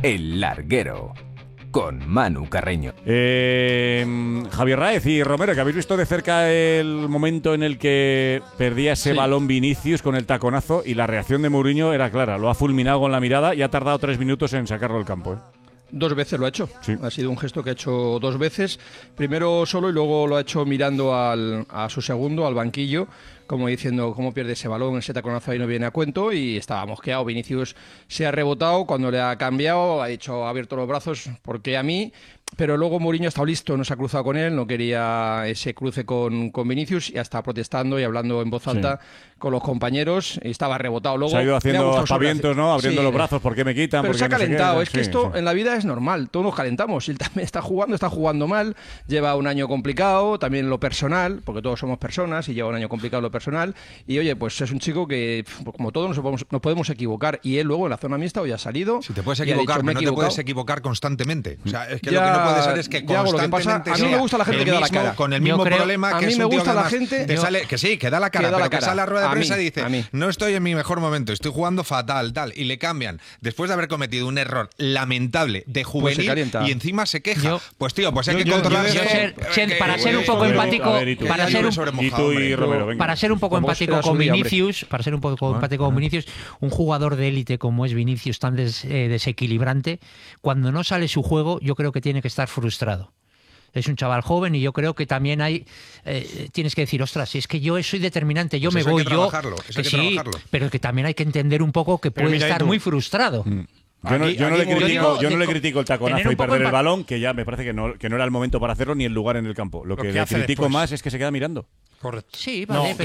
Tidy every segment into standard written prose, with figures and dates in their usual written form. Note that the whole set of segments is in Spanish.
El Larguero, con Manu Carreño. Javier Raez y Romero, que habéis visto de cerca el momento en el que perdía ese balón Vinicius con el taconazo, y la reacción de Mourinho era clara, lo ha fulminado con la mirada y ha tardado 3 minutos en sacarlo del campo. 2 veces lo ha hecho. Sí. Ha sido un gesto que ha hecho 2 veces. Primero solo y luego lo ha hecho mirando a su segundo, al banquillo, como diciendo cómo pierde ese balón, ese taconazo ahí no viene a cuento, y estaba mosqueado. Vinicius se ha rebotado, cuando le ha cambiado ha dicho, ha abierto los brazos, porque a mí, pero luego Mourinho ha estado listo, no se ha cruzado con él, no quería ese cruce con Vinicius, y estaba protestando y hablando en voz alta con los compañeros, y estaba rebotado. Luego se ha ido haciendo aspavientos, ¿no? Abriendo los brazos, ¿por qué me quitan? Pero se ha calentado, es que esto sí. En la vida es normal, todos nos calentamos. Él también está jugando mal, lleva un año complicado, también lo personal, porque todos somos personas y lleva un año complicado lo personal, y oye, pues es un chico que, como todos, nos podemos equivocar, y él luego en la zona mixta hoy ha salido. Si te puedes equivocar, pero no te puedes equivocar constantemente. O sea, es que lo que no puede ser es que constantemente a mí me gusta la gente que da la cara. Con el mismo problema, a que mí es me un tío gusta que la gente te sale, que sí, que da la cara, pero que sale a rueda de prensa y dice, no estoy en mi mejor momento, estoy jugando fatal, tal, y le cambian después de haber cometido un error lamentable de juvenil, y encima se queja. Pues tío, pues hay que controlar eso. Para ser un poco empático, para ser un poco empático con Vinicius, un jugador de élite como es Vinicius, tan desequilibrante, cuando no sale su juego, yo creo que tiene que estar frustrado. Es un chaval joven y yo creo que también tienes que decir, ostras, si es que yo soy determinante, yo pues me voy, hay que trabajarlo, que sí, pero que también hay que entender un poco que puede estar muy frustrado. Yo no le critico el taconazo y perder el balón, que ya me parece que no era el momento para hacerlo ni el lugar en el campo. Lo que le critico más es que se queda mirando. Correcto. Sí, vale,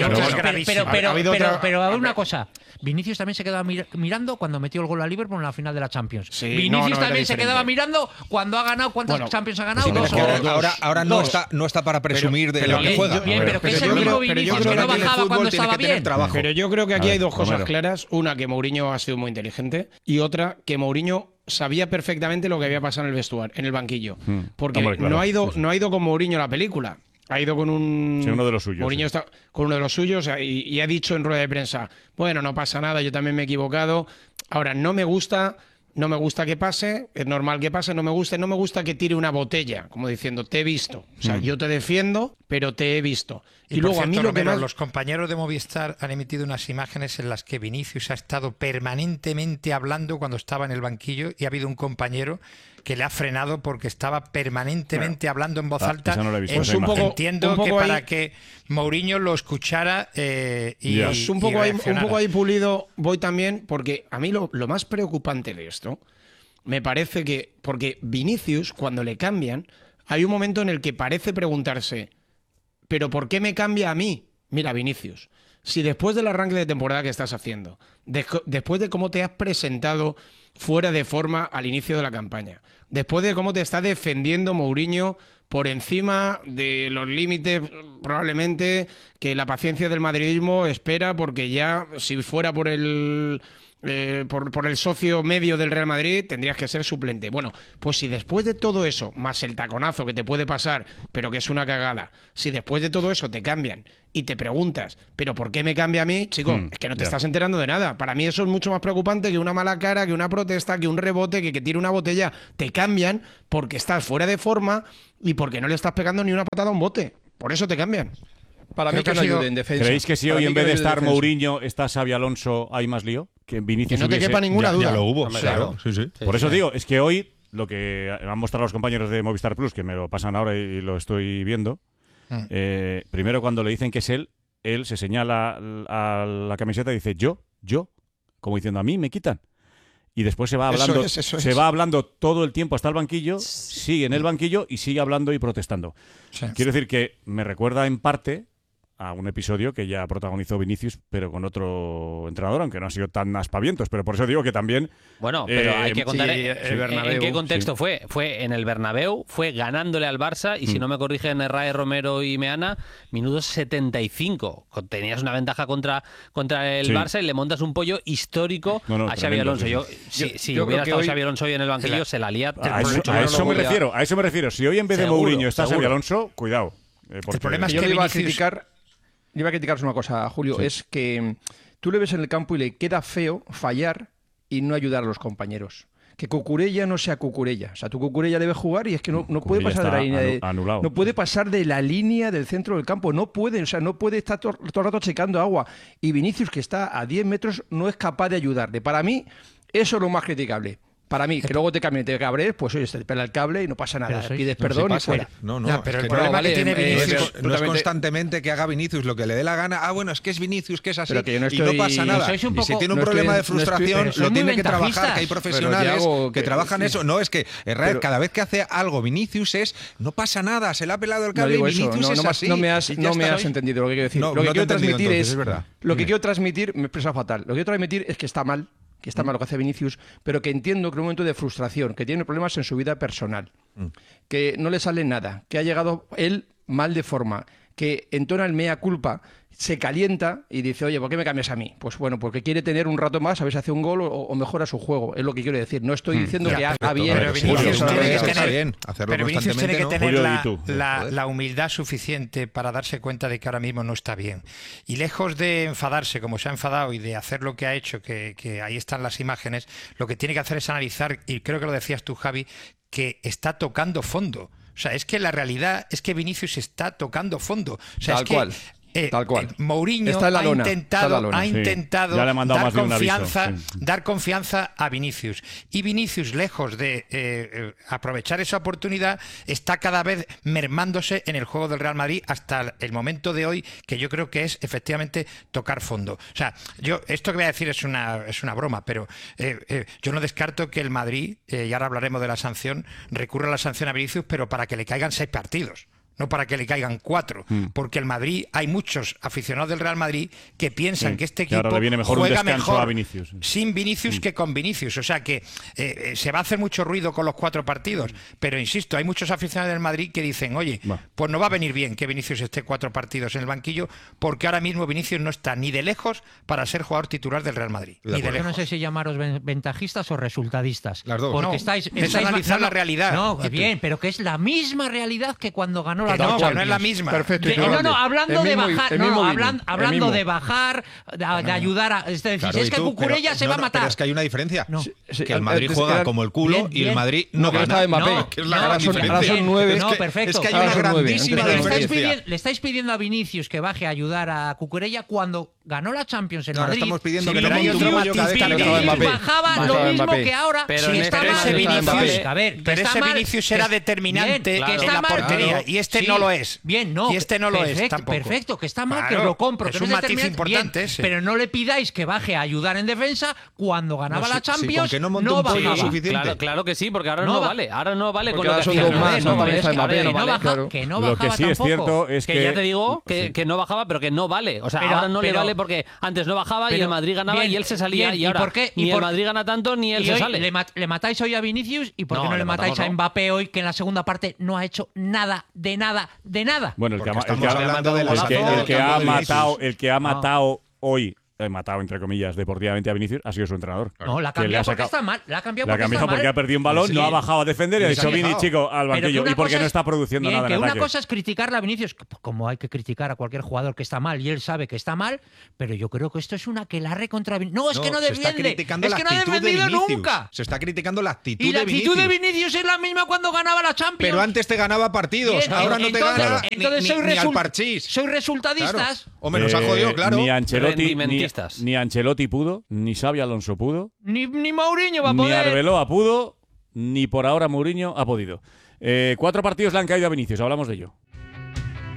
pero a ver una cosa. Vinicius también se quedaba mirando cuando metió el gol a Liverpool en la final de la Champions. Sí, Vinicius también se quedaba mirando cuando ha ganado. ¿Cuántas Champions ha ganado? Ahora no está para presumir de lo que juega. Pero que es el mismo Vinicius que no bajaba cuando estaba bien. Pero yo creo que aquí hay dos cosas claras. Una, que Mourinho ha sido muy inteligente, y otra, que Mourinho sabía perfectamente lo que había pasado en el vestuario, en el banquillo. Porque no ha ido con Mourinho a la película. Ha ido con uno de los suyos. Mourinho está con uno de los suyos y ha dicho en rueda de prensa, bueno, no pasa nada, yo también me he equivocado. Ahora, no me gusta que pase, es normal que pase, no me gusta que tire una botella, como diciendo, te he visto. O sea, yo te defiendo, pero te he visto. Y luego cierto, a mí lo Romero, que más... los compañeros de Movistar han emitido unas imágenes en las que Vinicius ha estado permanentemente hablando cuando estaba en el banquillo, y ha habido un compañero que le ha frenado porque estaba permanentemente hablando en voz alta. No he visto, entiendo que para que Mourinho lo escuchara y un poco ahí pulido voy también, porque a mí lo más preocupante de esto me parece que, porque Vinicius, cuando le cambian, hay un momento en el que parece preguntarse, ¿pero por qué me cambia a mí? Mira, Vinicius, si después del arranque de temporada que estás haciendo, después de cómo te has presentado fuera de forma al inicio de la campaña, después de cómo te está defendiendo Mourinho por encima de los límites probablemente que la paciencia del madridismo espera, porque ya si fuera por el socio medio del Real Madrid tendrías que ser suplente. Bueno, pues si después de todo eso, más el taconazo que te puede pasar, pero que es una cagada, si después de todo eso te cambian y te preguntas, ¿pero por qué me cambia a mí? Chico, es que no te estás enterando de nada. Para mí eso es mucho más preocupante que una mala cara, que una protesta, que un rebote, que tire una botella. Te cambian porque estás fuera de forma y porque no le estás pegando ni una patada a un bote. Por eso te cambian. Para mí que no ayude en defensa. ¿Creéis que si hoy en vez de estar Mourinho está Xabi Alonso hay más lío? Que Vinicius no te quepa ninguna duda. Ya lo hubo, claro. Sí. Por eso digo, es que hoy lo que han mostrado los compañeros de Movistar Plus, que me lo pasan ahora y lo estoy viendo, primero cuando le dicen que es él se señala a la camiseta y dice yo, como diciendo a mí me quitan. Y después se va hablando, va hablando todo el tiempo hasta el banquillo, sigue en el banquillo y sigue hablando y protestando. Sí. Quiero decir que me recuerda en parte a un episodio que ya protagonizó Vinicius, pero con otro entrenador, aunque no ha sido tan aspavientos, pero por eso digo que también... Bueno, pero hay que contar en qué contexto fue. Fue en el Bernabéu, fue ganándole al Barça, y si no me corrigen Rae, Romero y Meana, minutos 75. Tenías una ventaja contra el Barça y le montas un pollo histórico a Xabi Alonso. Si hubiera estado Xabi Alonso hoy en el banquillo, se la lía. A eso me refiero. Si hoy en vez de Mourinho está Xabi Alonso, cuidado. El problema es que yo le iba a criticar una cosa, Julio, es que tú le ves en el campo y le queda feo fallar y no ayudar a los compañeros. Que Cucurella no sea Cucurella. O sea, tu Cucurella debe jugar y es que no puede pasar de la línea no puede pasar de la línea del centro del campo. No puede, o sea, no puede estar todo el rato checando agua. Y Vinicius, que está a 10 metros, no es capaz de ayudarle. Para mí, eso es lo más criticable. Para mí, que luego te cabres, pues oye, te pela el cable y no pasa nada. Pides perdón y fuera. Pero el problema que tiene Vinicius no es constantemente que haga Vinicius lo que le dé la gana. Bueno, es que es Vinicius, que es así, y no pasa nada. Y si tiene un problema de frustración, lo tiene que trabajar, que hay profesionales que trabajan eso. No, es que cada vez que hace algo Vinicius no pasa nada, se le ha pelado el cable y Vinicius es así. No me has entendido lo que quiero decir. Lo que quiero transmitir es... Lo que quiero transmitir, me he expresado fatal. Lo que quiero transmitir es que está mal lo que hace Vinicius, pero que entiendo que en un momento de frustración, que tiene problemas en su vida personal, que no le sale nada, que ha llegado él mal de forma, que entona el mea culpa, se calienta y dice, oye, ¿por qué me cambias a mí? Pues bueno, porque quiere tener un rato más, a ver si hace un gol o mejora su juego. Es lo que quiero decir. No estoy diciendo que haga bien. Pero Vinicius tiene que tener la humildad suficiente para darse cuenta de que ahora mismo no está bien. Y lejos de enfadarse, como se ha enfadado, y de hacer lo que ha hecho, que ahí están las imágenes, lo que tiene que hacer es analizar, y creo que lo decías tú, Javi, que está tocando fondo. O sea, es que la realidad es que Vinicius está tocando fondo. O sea, Tal cual. Tal cual. Mourinho ha intentado dar confianza a Vinicius. Y Vinicius, lejos de aprovechar esa oportunidad, está cada vez mermándose en el juego del Real Madrid hasta el momento de hoy, que yo creo que es efectivamente tocar fondo. O sea, esto que voy a decir es una broma, pero yo no descarto que el Madrid, y ahora hablaremos de la sanción, recurra a la sanción a Vinicius, pero para que le caigan 6 partidos. No para que le caigan 4, porque el Madrid, hay muchos aficionados del Real Madrid que piensan que este equipo juega mejor sin Vinicius que con Vinicius. O sea que se va a hacer mucho ruido con los 4 partidos, pero insisto, hay muchos aficionados del Madrid que dicen, oye, pues no va a venir bien que Vinicius esté 4 partidos en el banquillo, porque ahora mismo Vinicius no está ni de lejos para ser jugador titular del Real Madrid. Ni de lejos. Yo no sé si llamaros ventajistas o resultadistas. Las dos. Porque es analizar la realidad. No, bien, pero que es la misma realidad que cuando ganó no es la misma. Perfecto. Hablando de bajar, de ayudar a... Es decir, es que Cucurella se va a matar. Pero es que hay una diferencia. Que el Madrid juega como el culo y el Madrid no gana. Ahora son 9. No, perfecto. Es que hay una grandísima diferencia. Le estáis pidiendo a Vinicius que baje a ayudar a Cucurella cuando ganó la Champions en Madrid. Estamos pidiendo que no bajaba lo mismo que ahora. Pero ese Vinicius era determinante en la portería y este no lo es. Bien, no. Y este no lo es tampoco. Perfecto, que está mal, que os lo compro. Es un matiz importante ese. Pero no le pidáis que baje a ayudar en defensa cuando ganaba la Champions. Con que no monte un pollo suficiente. Claro que sí, porque ahora no vale. Ahora no vale con lo que hacía. Que no bajaba. Lo que sí es cierto es que ya te digo que no bajaba, pero que no vale. O sea, ahora no le vale porque antes no bajaba y el Madrid ganaba y él se salía. Y ahora ni el Madrid gana tanto ni él se sale. Le matáis hoy a Vinicius y ¿por qué no le matáis a Mbappé hoy, que en la segunda parte no ha hecho nada de nada? Bueno, el que ha matado hoy, matado entre comillas deportivamente a Vinicius, ha sido su entrenador. No, la ha cambiado porque está mal. La ha cambiado porque ha perdido un balón, no ha bajado a defender y ha dicho, Vini, chico, al banquillo. Y porque no está produciendo nada en ataque. Una cosa es criticarle a Vinicius, como hay que criticar a cualquier jugador que está mal y él sabe que está mal, pero yo creo que esto es una aquelarre contra Vinicius. No, es que no defiende. Es que no ha defendido nunca. Se está criticando la actitud de Vinicius. Y la actitud de Vinicius es la misma cuando ganaba la Champions. Pero antes te ganaba partidos, ahora no te gana ni al parchís. Sois resultadistas. Hombre, nos ha jodido, claro. Ni Ancelotti pudo, ni Xabi Alonso pudo, ni Mourinho va a poder, ni Arbeloa pudo, ni por ahora Mourinho ha podido. 4 partidos le han caído a Vinicius, hablamos de ello.